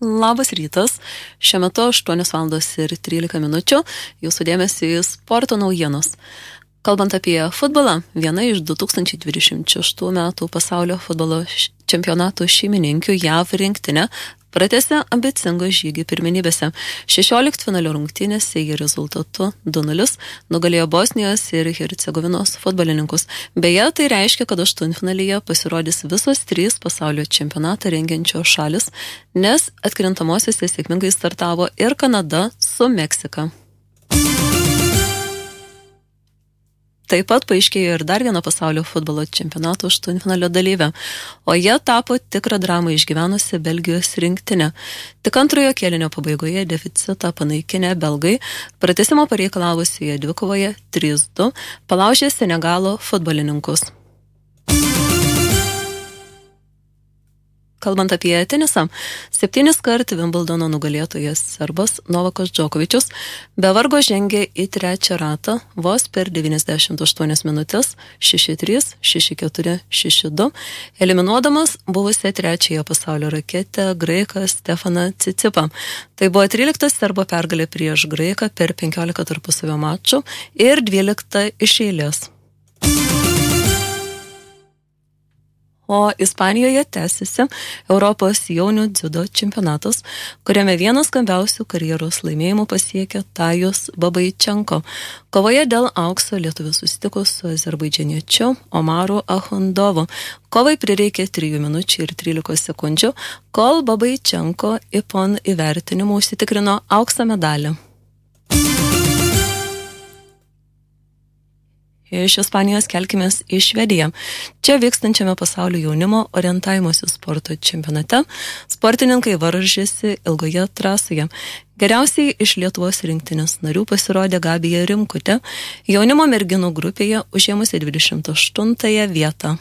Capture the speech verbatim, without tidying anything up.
Labas rytas, šiuo metu aštuonios valandos ir trylika minučių, jūsų dėmesį į sporto naujienos. Kalbant apie futbolą, viena iš du tūkstančiai dvidešimt šeštų metų pasaulio futbolo čempionato šeimininkių J A V rinktinė pratęsė ambicingą žygį pirmenybėse. šešioliktfinalio rungtynėse jie rezultatu du nulis nugalėjo Bosnijos ir Hercegovinos futbolininkus. Beje, tai reiškia, kad aštuntfinalyje pasirodys visos trys pasaulio čempionatą rengiančios šalis, nes atkrintamosiose sėkmingai startavo ir Kanada su Meksika. Taip pat paaiškėjo ir dar viena pasaulio futbolo čempionato aštuntfinalio dalyvė, o jie tapo tikrą dramą išgyvenusi Belgijos rinktinė. Tik antrojo kėlinio pabaigoje deficitą panaikinę belgai pratęsimo pareikalavusioje dvikovoje trys du palaužė Senegalo futbolininkus. Kalbant apie tenisą, septynis kart Vimbldono nugalėtojas serbas Novakas Džokovičius be vargo žengė į trečią ratą vos per devyniasdešimt aštuonias minutės šeši trys, šeši keturi, šeši du, eliminuodamas buvusią trečiąją pasaulio raketę graiką Stefaną Cicipą. Tai buvo tryliktas serbo pergalė prieš graiką per penkiolika tarpusavio mačų ir dvylikta iš eilės. O Ispanijoje tęsiasi Europos jaunių dziudo čempionatas, kuriame vienas skambiausių karjeros laimėjimų pasiekė Tajus Babaičenko. Kovoje dėl aukso lietuvis susitiko su azerbaidžaniečiu Omaru Ahundovu. Kovai prireikė trijų minučių ir trylikos sekundžių, kol Babaičenko ipon įvertinimu užsitikrino auksą medalį. Iš Ispanijos kelkimės į Švediją. Čia vykstančiame pasaulio jaunimo orientavimosi sporto čempionate sportininkai varžėsi ilgoje trasoje. Geriausiai iš Lietuvos rinktinės narių pasirodė Gabija Rimkutė, jaunimo merginų grupėje užėmusi dvidešimt aštuntąją vietą.